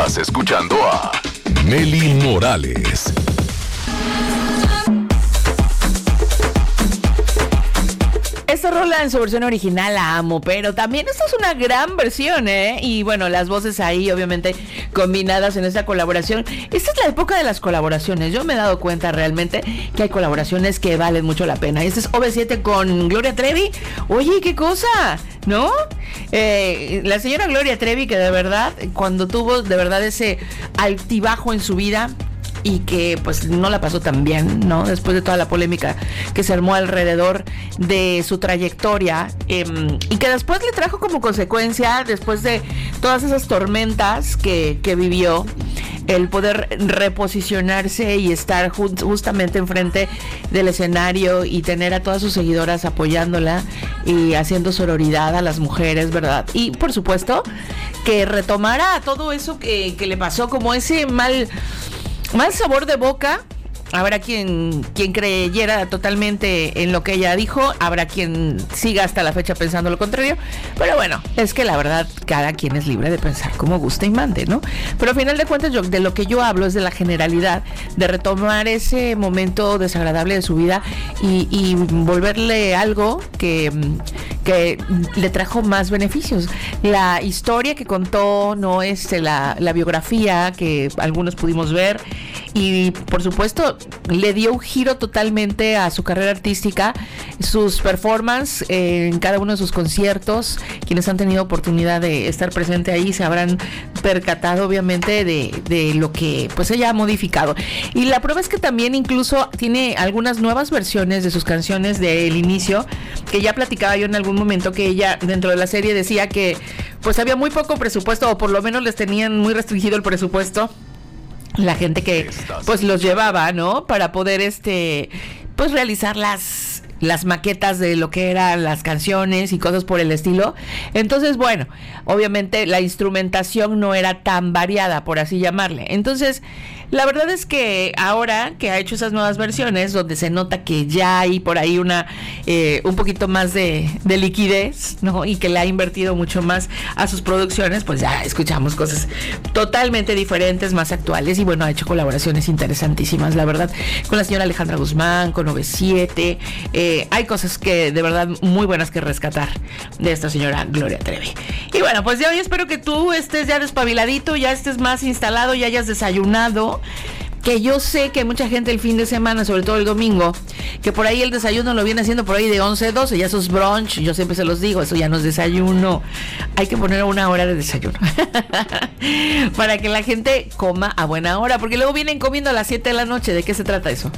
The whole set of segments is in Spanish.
Estás escuchando a Mely Morales. Esta rola en su versión original la amo, pero también esta es una gran versión, ¿eh? Y bueno, las voces ahí obviamente combinadas en esta colaboración. Esta es la época de las colaboraciones. Yo me he dado cuenta realmente que hay colaboraciones que valen mucho la pena. Este es OV7 con Gloria Trevi. Oye, qué cosa, ¿no? La señora Gloria Trevi, que de verdad, cuando tuvo de verdad ese altibajo en su vida, y que pues no la pasó tan bien, ¿no? Después de toda la polémica que se armó alrededor de su trayectoria, y que después le trajo como consecuencia, después de todas esas tormentas que vivió, el poder reposicionarse y estar justamente enfrente del escenario y tener a todas sus seguidoras apoyándola y haciendo sororidad a las mujeres, ¿verdad? Y por supuesto que retomara todo eso que le pasó, como ese mal sabor de boca. Habrá quien creyera totalmente en lo que ella dijo, habrá quien siga hasta la fecha pensando lo contrario, pero bueno, es que la verdad cada quien es libre de pensar como guste y mande, ¿no? Pero al final de cuentas de lo que yo hablo es de la generalidad, de retomar ese momento desagradable de su vida y volverle algo que le trajo más beneficios. La historia que contó no es la biografía que algunos pudimos ver, y por supuesto le dio un giro totalmente a su carrera artística, sus performances en cada uno de sus conciertos. Quienes han tenido oportunidad de estar presente ahí se habrán percatado obviamente de lo que pues ella ha modificado, y la prueba es que también incluso tiene algunas nuevas versiones de sus canciones del inicio, que ya platicaba yo en algún momento, que ella dentro de la serie decía que pues había muy poco presupuesto, o por lo menos les tenían muy restringido el presupuesto la gente que pues los llevaba, ¿no? Para poder pues realizar las maquetas de lo que eran las canciones y cosas por el estilo. Entonces, bueno, obviamente la instrumentación no era tan variada, por así llamarle. Entonces, la verdad es que ahora que ha hecho esas nuevas versiones, donde se nota que ya hay por ahí un poquito más de liquidez, ¿no? Y que le ha invertido mucho más a sus producciones, pues ya escuchamos cosas totalmente diferentes, más actuales. Y bueno, ha hecho colaboraciones interesantísimas, la verdad, con la señora Alejandra Guzmán, con OV7. Hay cosas que de verdad muy buenas que rescatar de esta señora Gloria Trevi. Y bueno, pues ya hoy espero que tú estés ya despabiladito, ya estés más instalado, ya hayas desayunado, que yo sé que mucha gente el fin de semana, sobre todo el domingo, que por ahí el desayuno lo viene haciendo por ahí de 11, 12, ya eso es brunch. Yo siempre se los digo, eso ya no es desayuno, hay que poner una hora de desayuno para que la gente coma a buena hora, porque luego vienen comiendo a las 7 de la noche. ¿De qué se trata eso?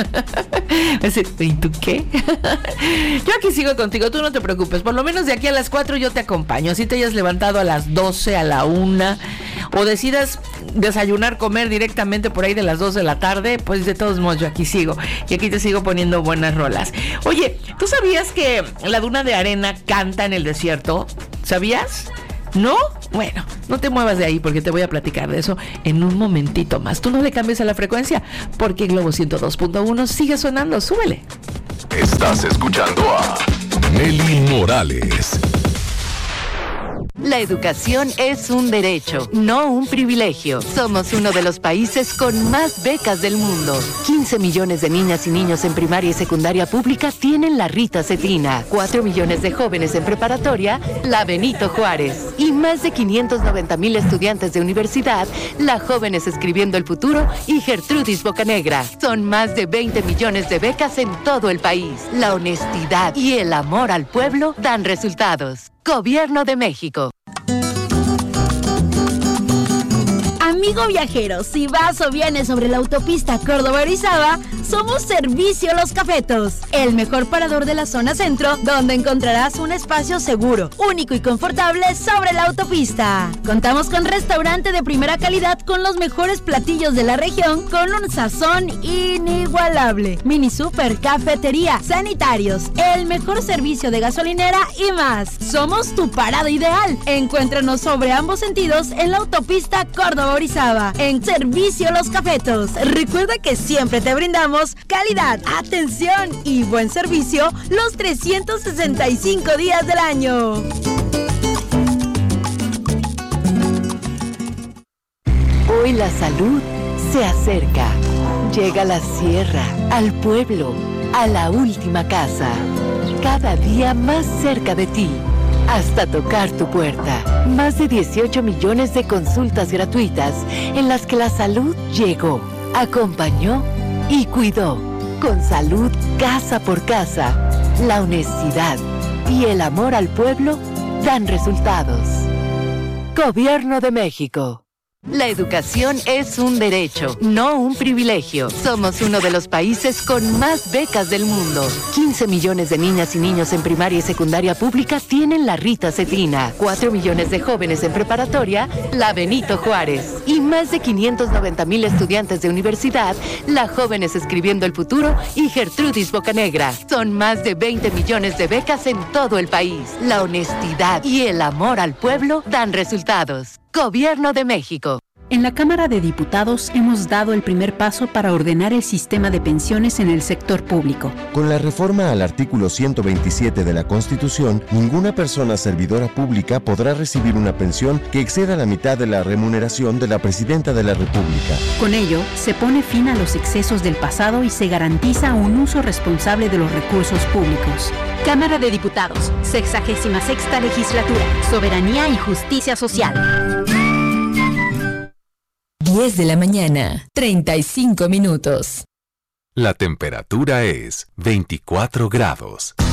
¿Y tú qué? Yo aquí sigo contigo, tú no te preocupes, por lo menos de aquí a las 4 yo te acompaño, así te hayas levantado a las 12, a la 1, o decidas desayunar, comer directamente por ahí de las 2 de la tarde, pues de todos modos yo aquí sigo, y aquí te sigo poniendo buenas rolas. Oye, ¿tú sabías que la duna de arena canta en el desierto? ¿Sabías? ¿No? Bueno, no te muevas de ahí, porque te voy a platicar de eso en un momentito más. Tú no le cambies a la frecuencia, porque Globo 102.1 sigue sonando. Súbele. Estás escuchando a Mely Morales. La educación es un derecho, no un privilegio. Somos uno de los países con más becas del mundo. 15 millones de niñas y niños en primaria y secundaria pública tienen la Rita Cetina. 4 millones de jóvenes en preparatoria, la Benito Juárez. Y más de 590,000 estudiantes de universidad, la Jóvenes Escribiendo el Futuro y Gertrudis Bocanegra. Son más de 20 millones de becas en todo el país. La honestidad y el amor al pueblo dan resultados. Gobierno de México. Amigo viajero, si vas o vienes sobre la autopista Córdoba-Orizaba, somos Servicio Los Cafetos, el mejor parador de la zona centro, donde encontrarás un espacio seguro, único y confortable sobre la autopista. Contamos con restaurante de primera calidad con los mejores platillos de la región, con un sazón inigualable. Mini super, cafetería, sanitarios, el mejor servicio de gasolinera y más. Somos tu parada ideal. Encuéntranos sobre ambos sentidos en la autopista Córdoba-Orizaba, en Servicio Los Cafetos. Recuerda que siempre te brindamos calidad, atención y buen servicio los 365 días del año. Hoy la salud se acerca. Llega a la sierra, al pueblo, a la última casa. Cada día más cerca de ti, hasta tocar tu puerta. Más de 18 millones de consultas gratuitas en las que la salud llegó, acompañó y cuidó. Con salud casa por casa, la honestidad y el amor al pueblo dan resultados. Gobierno de México. La educación es un derecho, no un privilegio. Somos uno de los países con más becas del mundo. 15 millones de niñas y niños en primaria y secundaria pública tienen la Rita Cetrina. 4 millones de jóvenes en preparatoria, la Benito Juárez. Y más de 590,000 estudiantes de universidad, la Jóvenes Escribiendo el Futuro y Gertrudis Bocanegra. Son más de 20 millones de becas en todo el país. La honestidad y el amor al pueblo dan resultados. Gobierno de México. En la Cámara de Diputados hemos dado el primer paso para ordenar el sistema de pensiones en el sector público. Con la reforma al artículo 127 de la Constitución, ninguna persona servidora pública podrá recibir una pensión que exceda la mitad de la remuneración de la Presidenta de la República. Con ello, se pone fin a los excesos del pasado y se garantiza un uso responsable de los recursos públicos. Cámara de Diputados, 66ª Legislatura, Soberanía y Justicia Social. 10 de la mañana, 35 minutos. La temperatura es 24 grados.